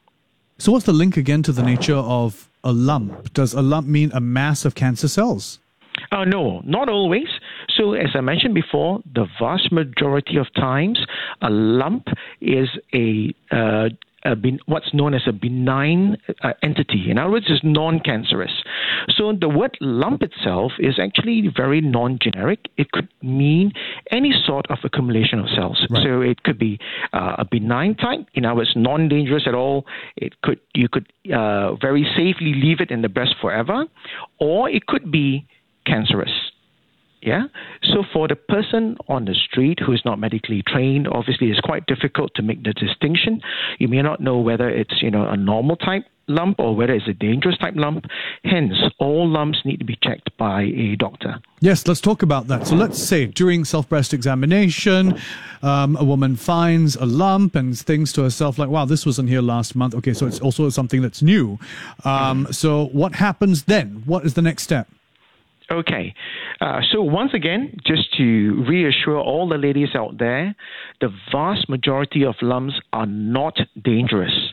So what's the link again to the nature of a lump? Does a lump mean a mass of cancer cells? Uh, no, not always. So as I mentioned before, the vast majority of times, a lump is a, uh, a ben- what's known as a benign uh, entity. In other words, it's non-cancerous. So the word lump itself is actually very non-generic. It could mean any sort of accumulation of cells. Right. So it could be uh, a benign type. In other words, non-dangerous at all. It could you could uh, very safely leave it in the breast forever, or it could be cancerous. Yeah. So for the person on the street who is not medically trained, obviously it's quite difficult to make the distinction. You may not know whether it's, you know, a normal type lump or whether it's a dangerous type lump. Hence, all lumps need to be checked by a doctor. Yes, let's talk about that. So let's say during self-breast examination, um, a woman finds a lump and thinks to herself like, wow, this wasn't here last month. Okay, so it's also something that's new. Um, so what happens then? What is the next step? Okay, uh, so once again, just to reassure all the ladies out there, the vast majority of lumps are not dangerous.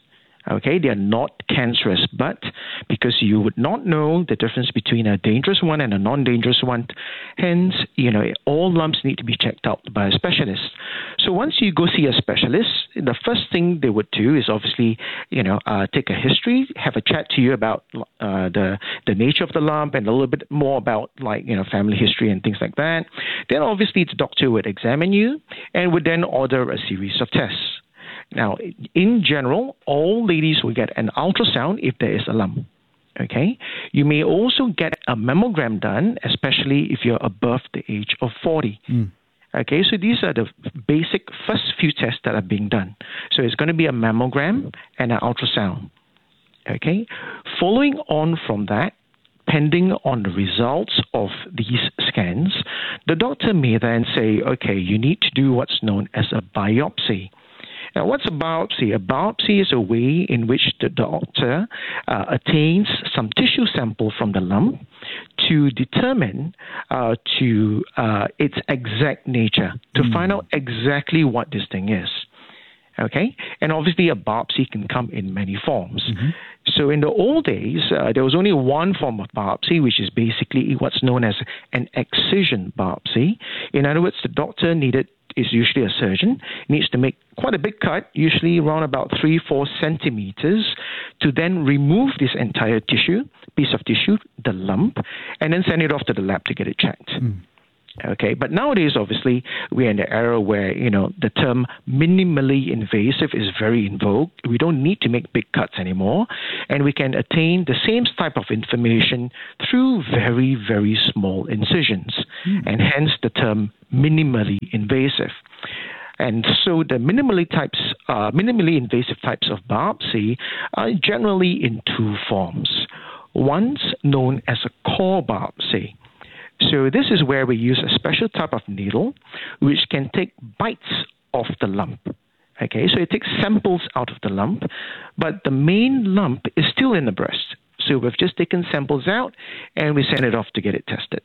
Okay, they are not cancerous, but because you would not know the difference between a dangerous one and a non-dangerous one, hence, you know, all lumps need to be checked out by a specialist. So once you go see a specialist, the first thing they would do is obviously, you know, uh, take a history, have a chat to you about uh, the the nature of the lump and a little bit more about, like, you know, family history and things like that. Then obviously the doctor would examine you and would then order a series of tests. Now, in general, all ladies will get an ultrasound if there is a lump. Okay, you may also get a mammogram done, especially if you're above the age of forty. Mm. Okay, so these are the basic first few tests that are being done. So it's going to be a mammogram and an ultrasound. Okay, following on from that, depending on the results of these scans, the doctor may then say, okay, you need to do what's known as a biopsy. Now, what's a biopsy? A biopsy is a way in which the doctor uh, attains some tissue sample from the lump to determine uh, to uh, its exact nature, to mm. find out exactly what this thing is. Okay? And obviously, a biopsy can come in many forms. Mm-hmm. So in the old days, uh, there was only one form of biopsy, which is basically what's known as an excision biopsy. In other words, the doctor needed is usually a surgeon, needs to make quite a big cut, usually around about three, four centimeters, to then remove this entire tissue, piece of tissue, the lump, and then send it off to the lab to get it checked. Mm. Okay, but nowadays, obviously, we're in the era where, you know, the term minimally invasive is very in vogue. We don't need to make big cuts anymore, and we can attain the same type of information through very, very small incisions, mm. and hence the term minimally invasive. And so the minimally types, uh, minimally invasive types of biopsy are generally in two forms. One's known as a core biopsy. So this is where we use a special type of needle which can take bites of the lump. Okay, so it takes samples out of the lump, but the main lump is still in the breast. So we've just taken samples out and we send it off to get it tested.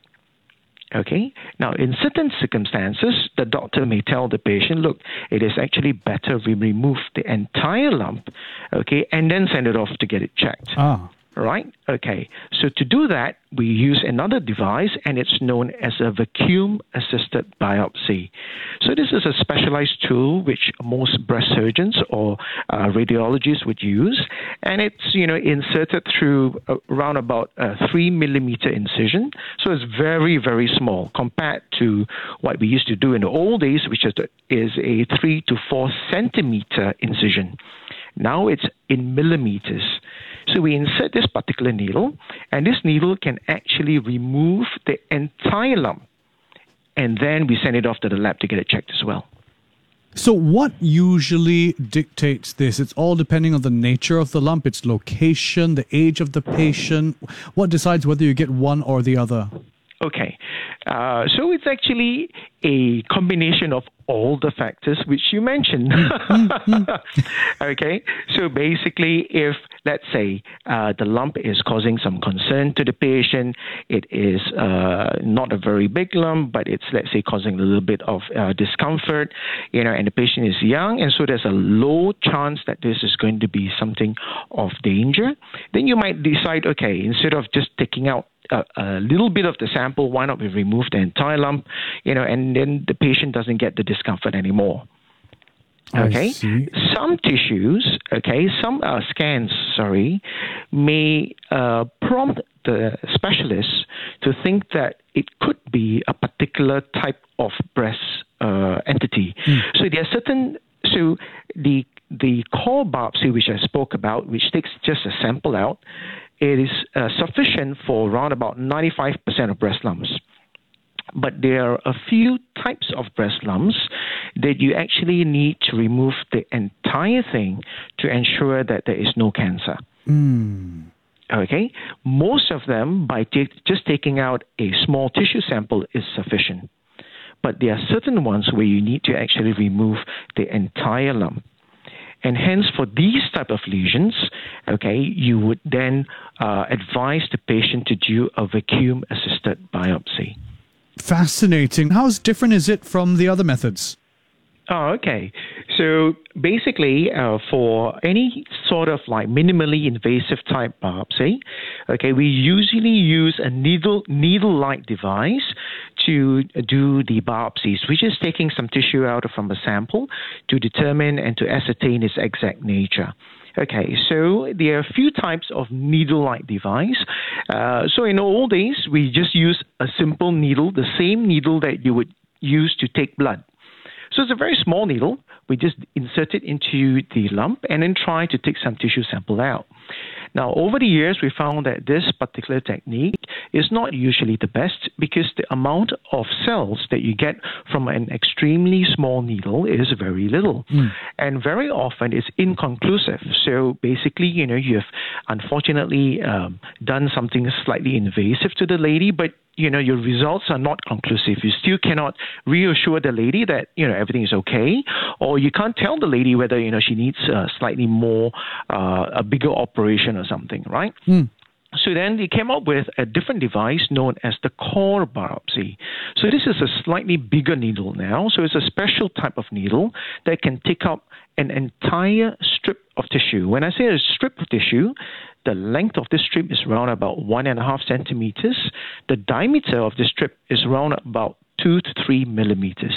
Okay, now in certain circumstances, the doctor may tell the patient, look, it is actually better we remove the entire lump, okay, and then send it off to get it checked. Ah. Right? Okay. So to do that, we use another device, and it's known as a vacuum-assisted biopsy. So this is a specialized tool which most breast surgeons or uh, radiologists would use, and it's, you know, inserted through around about a three millimeter incision. So it's very, very small compared to what we used to do in the old days, which is, is a three to four centimeter incision. Now it's in millimeters. So we insert this particular needle, and this needle can actually remove the entire lump, and then we send it off to the lab to get it checked as well. So what usually dictates this? It's all depending on the nature of the lump, its location, the age of the patient. What decides whether you get one or the other? Okay, uh, so it's actually a combination of all the factors which you mentioned. Okay, so basically, if, let's say, uh, the lump is causing some concern to the patient, it is uh, not a very big lump, but it's, let's say, causing a little bit of uh, discomfort, you know, and the patient is young, and so there's a low chance that this is going to be something of danger, then you might decide, okay, instead of just taking out A, a little bit of the sample, why not we remove the entire lump, you know, and then the patient doesn't get the discomfort anymore. Okay, some tissues, okay, some uh, scans, sorry, may uh, prompt the specialist to think that it could be a particular type of breast uh, entity. Mm. So there are certain, so the the core biopsy, which I spoke about, which takes just a sample out, it is uh, sufficient for around about ninety-five percent of breast lumps. But there are a few types of breast lumps that you actually need to remove the entire thing to ensure that there is no cancer. Mm. Okay? Most of them, by t- just taking out a small tissue sample, is sufficient. But there are certain ones where you need to actually remove the entire lump. And hence, for these type of lesions, okay, you would then uh, advise the patient to do a vacuum-assisted biopsy. Fascinating. How different is it from the other methods? Oh, okay. So basically, uh, for any sort of like minimally invasive type biopsy, okay, we usually use a needle needle-like device to do the biopsies, which is taking some tissue out from a sample to determine and to ascertain its exact nature. Okay, so there are a few types of needle-like device. Uh, so in old days, we just use a simple needle, the same needle that you would use to take blood. So it's a very small needle. We just insert it into the lump and then try to take some tissue sample out. Now, over the years, we found that this particular technique is not usually the best because the amount of cells that you get from an extremely small needle is very little. Mm. And very often it's inconclusive. So basically, you know, you've unfortunately um, done something slightly invasive to the lady, but you know, your results are not conclusive. You still cannot reassure the lady that, you know, everything is okay, or you can't tell the lady whether, you know, she needs uh, slightly more, uh, a bigger operation or something, right? Mm. So then they came up with a different device known as the core biopsy. So this is a slightly bigger needle now. So it's a special type of needle that can take up an entire strip of tissue. When I say a strip of tissue, the length of this strip is around about one and a half centimeters. The diameter of the strip is around about two to three millimeters.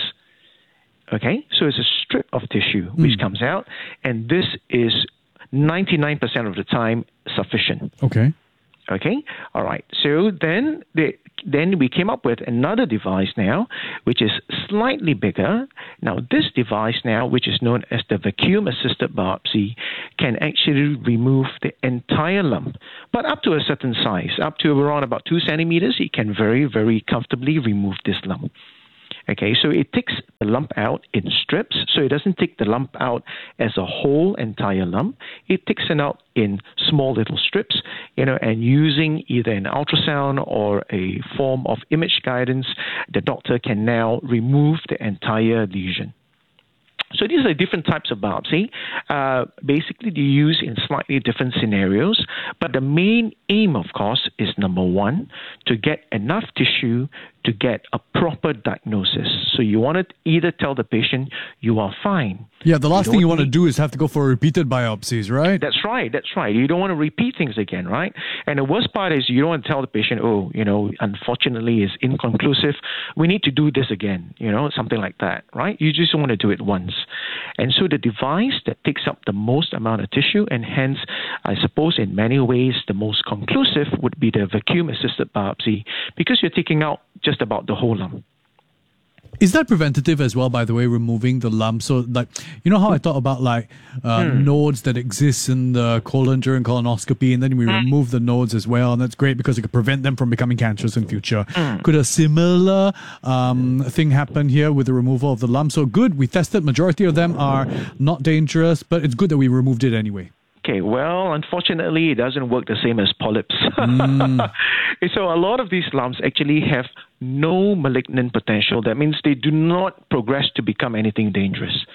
Okay, so it's a strip of tissue which mm. comes out, and this is ninety-nine percent of the time sufficient. Okay. Okay, all right. So then they, then we came up with another device now, which is slightly bigger. Now, this device now, which is known as the vacuum-assisted biopsy, can actually remove the entire lump, but up to a certain size, up to around about two centimeters, it can very, very comfortably remove this lump. Okay, so it takes the lump out in strips, so it doesn't take the lump out as a whole entire lump. It takes it out in small little strips, you know, and using either an ultrasound or a form of image guidance, the doctor can now remove the entire lesion. So these are different types of biopsy. Uh, basically, they use in slightly different scenarios, but the main aim, of course, is number one, to get enough tissue to get a proper diagnosis. So you want to either tell the patient you are fine. Yeah, the last you thing you want to do is have to go for repeated biopsies, right? That's right, that's right. You don't want to repeat things again, right? And the worst part is you don't want to tell the patient, oh, you know, unfortunately it's inconclusive. We need to do this again, you know, something like that, right? You just want to do it once. And so the device that takes up the most amount of tissue, and hence, I suppose in many ways, the most conclusive would be the vacuum-assisted biopsy, because you're taking out just about the whole lump. Is that preventative as well, by the way, removing the lump? So, like, you know how I thought about, like, uh, mm. nodes that exist in the colon during colonoscopy, and then we mm. remove the nodes as well, and that's great because it could prevent them from becoming cancerous in future. Mm. Could a similar um, thing happen here with the removal of the lump? So, good, we tested, majority of them are not dangerous, but it's good that we removed it anyway. Okay, well, unfortunately, it doesn't work the same as polyps. Mm. So a lot of these lumps actually have no malignant potential. That means they do not progress to become anything dangerous.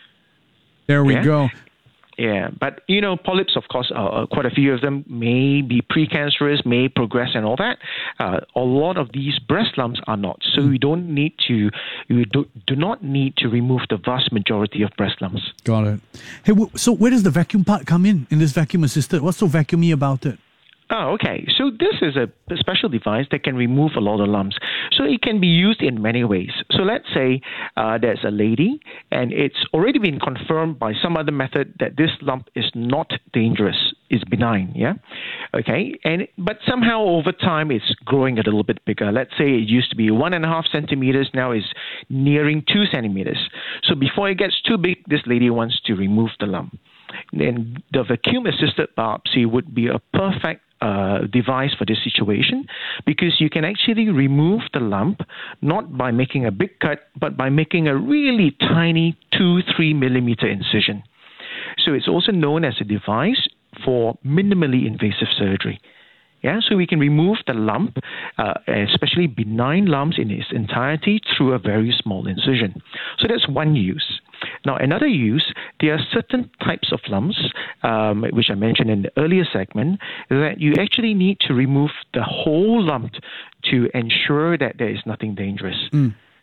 There we yeah? go. Yeah, but, you know, polyps, of course, uh, quite a few of them may be precancerous, may progress and all that. Uh, a lot of these breast lumps are not. So you don't need to, you do, do not need to remove the vast majority of breast lumps. Got it. Hey, so where does the vacuum part come in, in this vacuum assisted? What's so vacuumy about it? Oh, okay. So this is a special device that can remove a lot of lumps. So it can be used in many ways. So let's say uh, there's a lady and it's already been confirmed by some other method that this lump is not dangerous, is benign, yeah? Okay, and but somehow over time it's growing a little bit bigger. Let's say it used to be one and a half centimeters, now is nearing two centimeters. So before it gets too big, this lady wants to remove the lump. Then the vacuum-assisted biopsy would be a perfect Uh, device for this situation, because you can actually remove the lump not by making a big cut, but by making a really tiny two, three millimeter incision. So it's also known as a device for minimally invasive surgery. Yeah, so we can remove the lump, uh, especially benign lumps in its entirety, through a very small incision. So that's one use. Now, another use, there are certain types of lumps, um, which I mentioned in the earlier segment, that you actually need to remove the whole lump to ensure that there is nothing dangerous. Mm.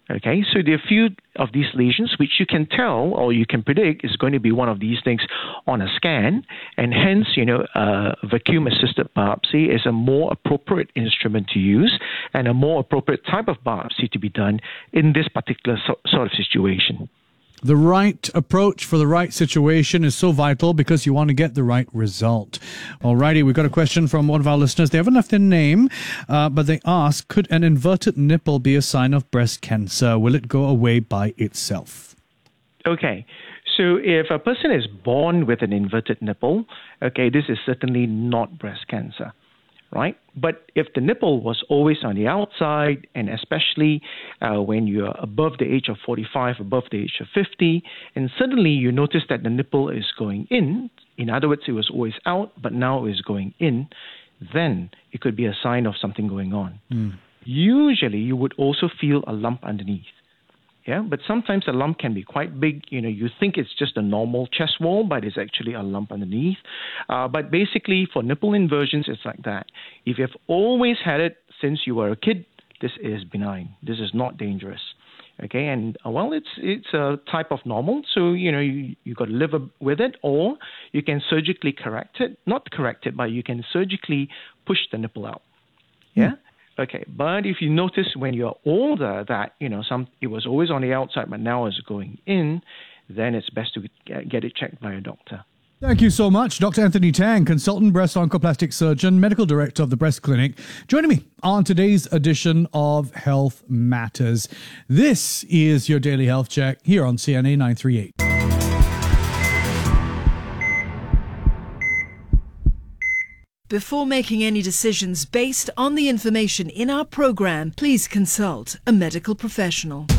Okay, so there are a few of these lesions which you can tell or you can predict is going to be one of these things on a scan, and hence, you know, uh, vacuum-assisted biopsy is a more appropriate instrument to use and a more appropriate type of biopsy to be done in this particular so- sort of situation. The right approach for the right situation is so vital because you want to get the right result. Alrighty, we've got a question from one of our listeners. They haven't left their name, uh, but they ask, could an inverted nipple be a sign of breast cancer? Will it go away by itself? Okay, so if a person is born with an inverted nipple, okay, this is certainly not breast cancer. Right? But if the nipple was always on the outside, and especially uh, when you're above the age of forty-five, above the age of fifty, and suddenly you notice that the nipple is going in, in other words, it was always out, but now it is going in, then it could be a sign of something going on. Mm. Usually, you would also feel a lump underneath. Yeah, but sometimes a lump can be quite big. You know, you think it's just a normal chest wall, but it's actually a lump underneath. Uh, but basically, for nipple inversions, it's like that. If you've always had it since you were a kid, this is benign. This is not dangerous. Okay, and uh, well, it's it's a type of normal, so you know you you got to live with it, or you can surgically correct it. Not correct it, but you can surgically push the nipple out. Yeah. Mm. Okay, but if you notice when you're older that, you know, some it was always on the outside, but now it's going in, then it's best to get it checked by a doctor. Thank you so much, Doctor Anthony Tang, consultant breast oncoplastic surgeon, medical director of the Breast Clinic, joining me on today's edition of Health Matters. This is your daily health check here on C N A nine thirty-eight. Before making any decisions based on the information in our program, please consult a medical professional.